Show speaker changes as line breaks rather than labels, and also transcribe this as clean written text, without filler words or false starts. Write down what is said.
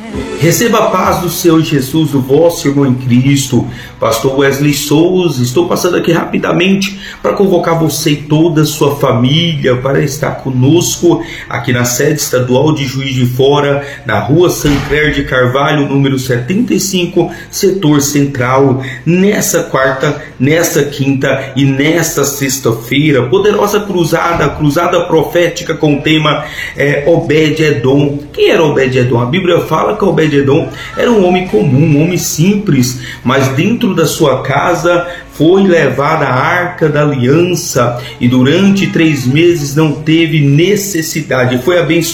Receba a paz do Senhor Jesus, o vosso irmão em Cristo, pastor Wesley Souza. Estou passando aqui rapidamente para convocar você e toda a sua família para estar conosco aqui na sede estadual de Juiz de Fora, na rua Sancler de Carvalho, número 75, setor central, nessa quarta, nessa quinta e nesta sexta-feira. Poderosa cruzada profética com o tema Obed-Edom. Quem era Obed-Edom? A Bíblia fala que Obed-Edom era um homem comum, um homem simples, mas dentro da sua casa foi levada a arca da aliança e durante 3 meses não teve necessidade, foi abençoado